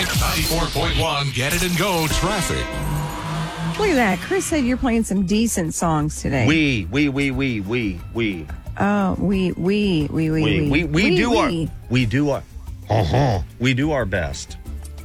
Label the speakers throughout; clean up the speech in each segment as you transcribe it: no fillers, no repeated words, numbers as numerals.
Speaker 1: Point 94.1, Get It and Go traffic.
Speaker 2: Look at that. Chris said you're playing some decent songs today.
Speaker 3: We
Speaker 2: Oh,
Speaker 3: we do our best.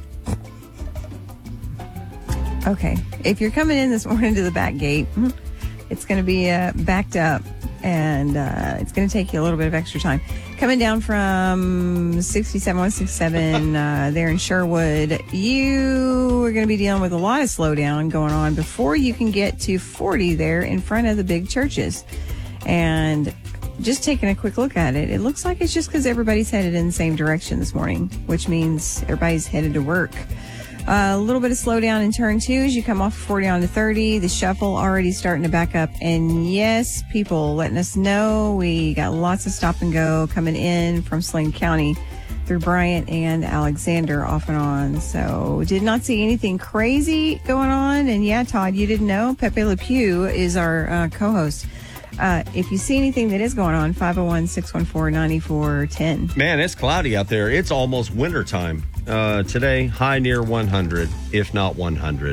Speaker 2: Okay. If you're coming in this morning to the back gate, it's going to be backed up, and it's going to take you a little bit of extra time. Coming down from 67, 167 there in Sherwood, you are going to be dealing with a lot of slowdown going on before you can get to 40 there in front of the big churches. And just taking a quick look at it, it looks like it's just because everybody's headed in the same direction this morning, which means everybody's headed to work. A little bit of slowdown in turn 2 as you come off 40 on to 30. The shuffle already starting to back up. And yes, people letting us know we got lots of stop and go coming in from Slane County through Bryant and Alexander off and on. So did not see anything crazy going on. And yeah, Todd, you didn't know? Pepe Le Pew is our co-host. If you see anything that is going on, 501-614-9410.
Speaker 3: Man, it's cloudy out there. It's almost wintertime. Today, high near 100, if not 100.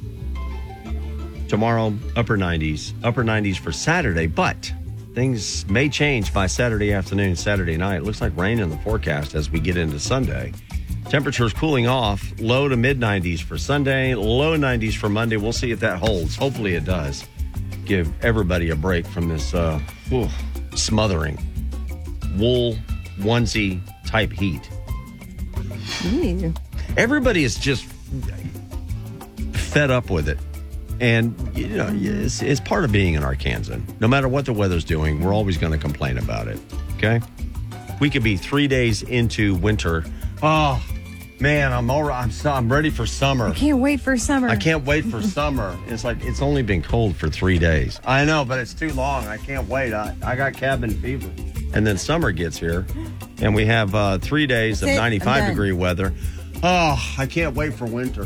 Speaker 3: Tomorrow, upper 90s for Saturday, but things may change by Saturday afternoon, Saturday night. It looks like rain in the forecast as we get into Sunday. Temperatures cooling off, low to mid 90s for Sunday, low 90s for Monday. We'll see if that holds. Hopefully it does. Give everybody a break from this smothering wool onesie type heat.
Speaker 2: Ew.
Speaker 3: Everybody is just fed up with it. And, you know, it's part of being an Arkansan. No matter what the weather's doing, we're always going to complain about it. Okay? We could be 3 days into winter. Oh, man, I'm ready for summer.
Speaker 2: I can't wait for summer.
Speaker 3: I can't wait for summer. It's like it's only been cold for 3 days. I know, but it's too long. I can't wait. I got cabin fever. And then summer gets here, and we have 3 days of 95-degree weather. Oh, I can't wait for winter.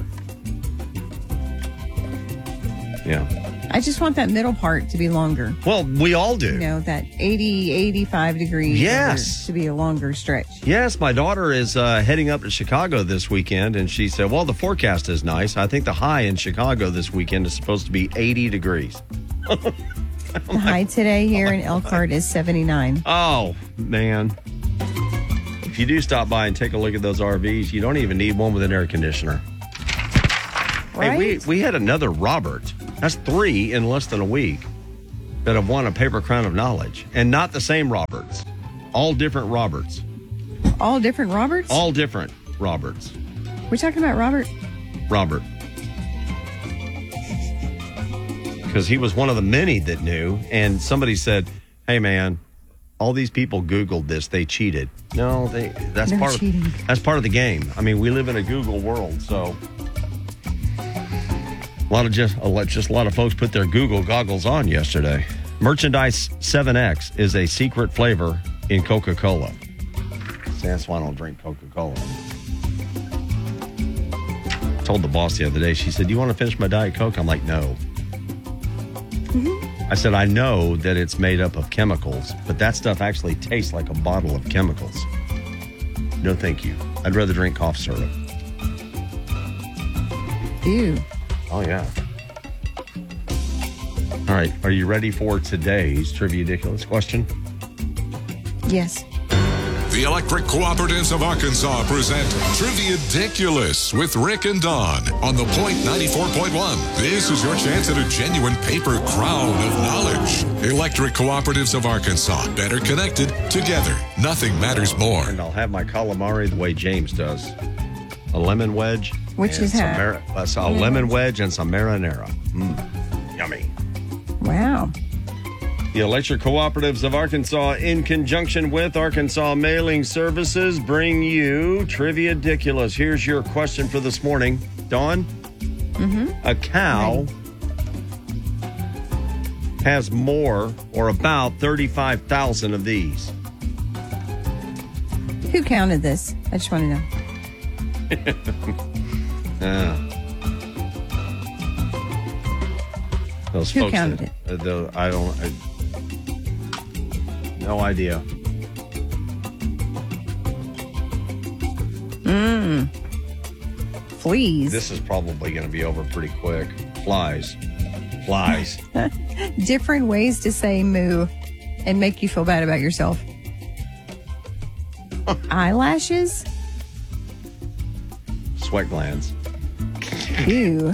Speaker 3: Yeah.
Speaker 2: I just want that middle part to be longer.
Speaker 3: Well, we all do.
Speaker 2: You know, that 80, 85 degrees.
Speaker 3: Yes.
Speaker 2: To be a longer stretch.
Speaker 3: Yes, my daughter is heading up to Chicago this weekend, and she said, well, the forecast is nice. I think the high in Chicago this weekend is supposed to be 80 degrees.
Speaker 2: The high today here in Elkhart is 79.
Speaker 3: Oh, man. If you do stop by and take a look at those RVs, you don't even need one with an air conditioner.
Speaker 2: Right?
Speaker 3: Hey, we had another Robert. That's 3 in less than a week that have won a Paper Crown of Knowledge. And not the same Roberts. All different Roberts.
Speaker 2: All different Roberts?
Speaker 3: All different Roberts.
Speaker 2: We're talking about Robert?
Speaker 3: Robert. Because he was one of the many that knew. And somebody said, hey, man, all these people Googled this. They cheated. No, that's part of the game. I mean, we live in a Google world, so... A lot of folks put their Google goggles on yesterday. Merchandise 7X is a secret flavor in Coca-Cola. See, that's why I don't drink Coca-Cola. I told the boss the other day, she said, do you want to finish my Diet Coke? I'm like, no. I said, I know that it's made up of chemicals, but that stuff actually tastes like a bottle of chemicals. No, thank you. I'd rather drink cough syrup.
Speaker 2: Ew.
Speaker 3: Oh, yeah. All right. Are you ready for today's Trivia Ridiculous question?
Speaker 2: Yes.
Speaker 1: The Electric Cooperatives of Arkansas present Trivia Ridiculous with Rick and Dawn on the Point 94.1. This is your chance at a genuine paper crown of knowledge. Electric Cooperatives of Arkansas. Better connected together. Nothing matters more.
Speaker 3: And I'll have my calamari the way James does. A lemon wedge.
Speaker 2: Which is how?
Speaker 3: A lemon wedge and some marinara. Yummy.
Speaker 2: Wow.
Speaker 3: The Electric Cooperatives of Arkansas, in conjunction with Arkansas Mailing Services, bring you Trivia Ridiculous. Here's your question for this morning. Dawn?
Speaker 2: Mm-hmm.
Speaker 3: A cow has more or about 35,000 of these.
Speaker 2: Who counted this? I just want to know.
Speaker 3: Those
Speaker 2: Who
Speaker 3: folks
Speaker 2: counted
Speaker 3: it? No idea.
Speaker 2: Please.
Speaker 3: This is probably going to be over pretty quick. Flies.
Speaker 2: Different ways to say moo and make you feel bad about yourself. Eyelashes?
Speaker 3: Sweat glands.
Speaker 2: Ew.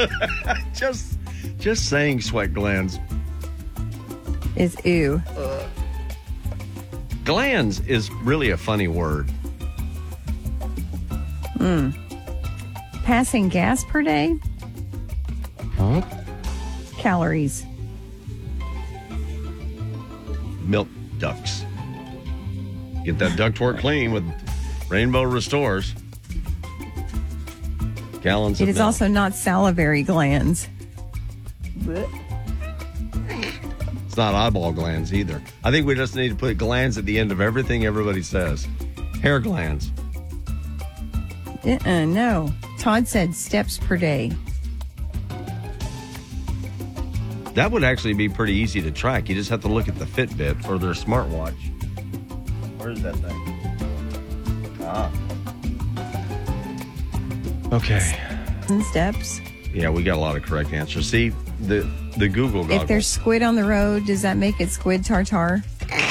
Speaker 3: Just saying sweat glands.
Speaker 2: Is ew.
Speaker 3: Glands is really a funny word.
Speaker 2: Passing gas per day?
Speaker 3: Huh?
Speaker 2: Calories.
Speaker 3: Milk ducts. Get that ductwork clean with Rainbow Restores. Gallons of
Speaker 2: It is
Speaker 3: milk.
Speaker 2: also not salivary glands.
Speaker 3: It's not eyeball glands either. I think we just need to put glands at the end of everything everybody says. Hair glands.
Speaker 2: No. Todd said steps per day.
Speaker 3: That would actually be pretty easy to track. You just have to look at the Fitbit or their smartwatch. Where's that thing? Okay.
Speaker 2: And steps.
Speaker 3: Yeah, we got a lot of correct answers. See, the Google goggles.
Speaker 2: If there's squid on the road, does that make it squid tartar?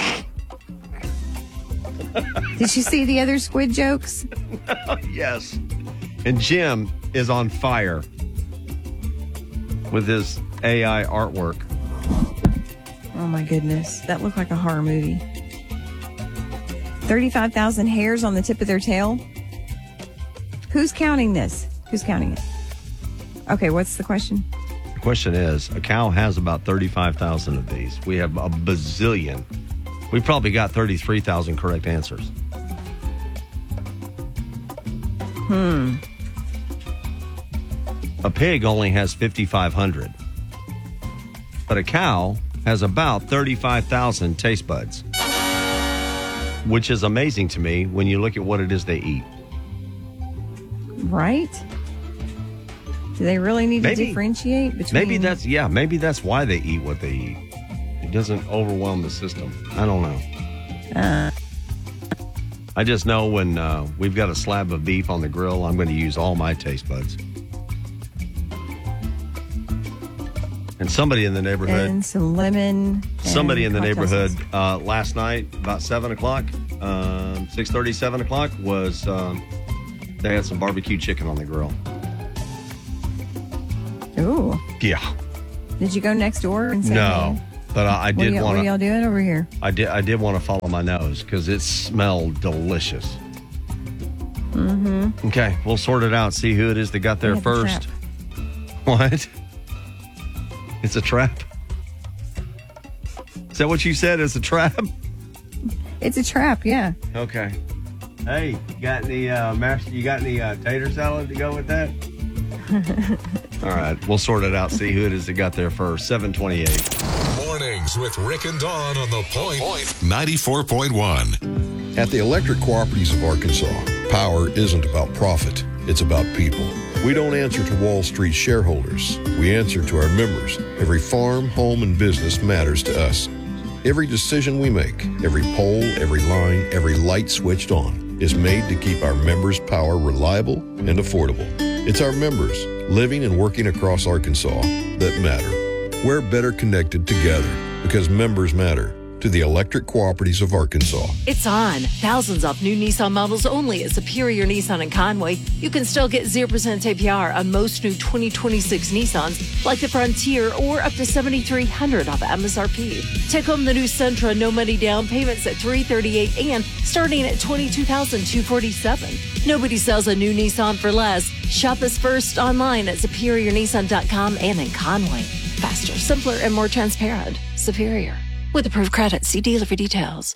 Speaker 2: Did you see the other squid jokes?
Speaker 3: Yes. And Jim is on fire with his AI artwork.
Speaker 2: Oh my goodness. That looked like a horror movie. 35,000 hairs on the tip of their tail. Who's counting this? Who's counting it? Okay, what's the question?
Speaker 3: The question is, a cow has about 35,000 of these. We have a bazillion. We probably got 33,000 correct answers. A pig only has 5,500. But a cow has about 35,000 taste buds. Which is amazing to me when you look at what it is they eat.
Speaker 2: Right? Do they really need to differentiate between...
Speaker 3: Maybe that's why they eat what they eat. It doesn't overwhelm the system. I don't know. I just know when we've got a slab of beef on the grill, I'm going to use all my taste buds. And somebody in the neighborhood...
Speaker 2: And some lemon.
Speaker 3: Somebody in the
Speaker 2: cocktail
Speaker 3: neighborhood
Speaker 2: sauce.
Speaker 3: last night, about 7 o'clock, 6:30, 7 o'clock, was they had some barbecue chicken on the grill.
Speaker 2: Ooh.
Speaker 3: Yeah.
Speaker 2: Did you go next door and say,
Speaker 3: No.
Speaker 2: hey,
Speaker 3: But I did want
Speaker 2: what are
Speaker 3: to...
Speaker 2: y'all doing over here?
Speaker 3: I did want to follow my nose because it smelled delicious. Mm-hmm. Okay, we'll sort it out. See who it is that got there
Speaker 2: Yeah, the
Speaker 3: first. What? It's a trap? Is that what you said? It's a trap?
Speaker 2: It's a trap, yeah.
Speaker 3: Okay. Hey, you got any tater salad to go with that? All right, we'll sort it out. See who it is that got there first. 7:28.
Speaker 1: Mornings with Rick and Dawn on the Point 94.1.
Speaker 4: At the Electric Cooperatives of Arkansas, power isn't about profit, it's about people. We don't answer to Wall Street shareholders. We answer to our members. Every farm, home, and business matters to us. Every decision we make, every pole, every line, every light switched on is made to keep our members' power reliable and affordable. It's our members, living and working across Arkansas, that matter. We're better connected together because members matter. To the Electric Cooperatives of Arkansas.
Speaker 5: It's on. Thousands off new Nissan models only at Superior Nissan in Conway. You can still get 0% APR on most new 2026 Nissans, like the Frontier, or up to $7,300 off MSRP. Take home the new Sentra, no money down, payments at $338 and starting at $22,247. Nobody sells a new Nissan for less. Shop us first online at SuperiorNissan.com and in Conway. Faster, simpler, and more transparent. Superior. With approved credit, see dealer for details.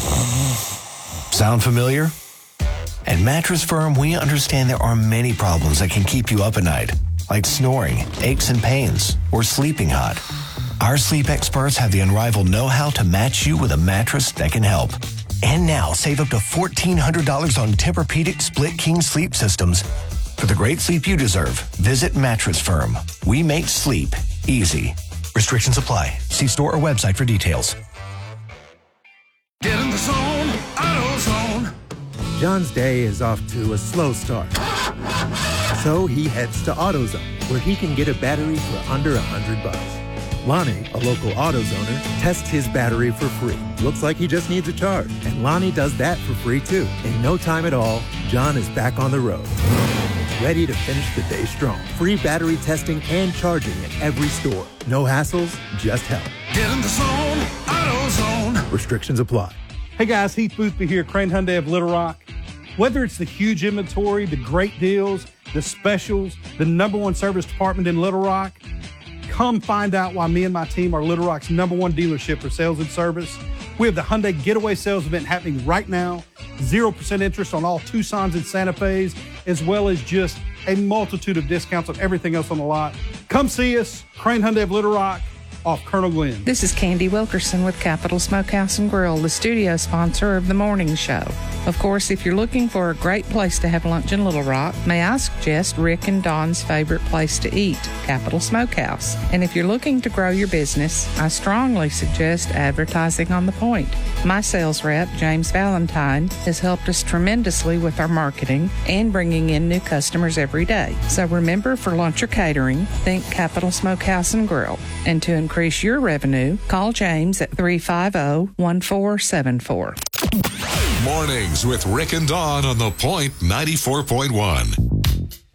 Speaker 6: Sound familiar? At Mattress Firm, we understand there are many problems that can keep you up at night, like snoring, aches and pains, or sleeping hot. Our sleep experts have the unrivaled know-how to match you with a mattress that can help. And now, save up to $1,400 on Tempur-Pedic Split King sleep systems. For the great sleep you deserve, visit Mattress Firm. We make sleep easy. Restrictions apply. See store or website for details.
Speaker 7: Get in the zone, AutoZone.
Speaker 8: John's day is off to a slow start. So he heads to AutoZone, where he can get a battery for under $100. Lonnie, a local AutoZoner, tests his battery for free. Looks like he just needs a charge. And Lonnie does that for free too. In no time at all, John is back on the road, ready to finish the day strong. Free battery testing and charging at every store. No hassles, just help.
Speaker 7: Get in the zone, AutoZone.
Speaker 8: Restrictions apply.
Speaker 9: Hey guys, Heath Boothby here, Crane Hyundai of Little Rock. Whether it's the huge inventory, the great deals, the specials, the #1 service department in Little Rock, come find out why me and my team are Little Rock's #1 dealership for sales and service. We have the Hyundai Getaway Sales Event happening right now. 0% interest on all Tucsons and Santa Fe's, as well as just a multitude of discounts on everything else on the lot. Come see us, Crane Hyundai of Little Rock, off Colonel Glenn.
Speaker 10: This is Candy Wilkerson with Capital Smokehouse and Grill, the studio sponsor of the morning show. Of course, if you're looking for a great place to have lunch in Little Rock, may I suggest Rick and Dawn's favorite place to eat, Capital Smokehouse. And if you're looking to grow your business, I strongly suggest advertising on The Point. My sales rep, James Valentine, has helped us tremendously with our marketing and bringing in new customers every day. So remember, for lunch or catering, think Capital Smokehouse and Grill. And to increase your revenue, call James at 350-1474.
Speaker 1: Mornings with Rick and Dawn on The Point 94.1.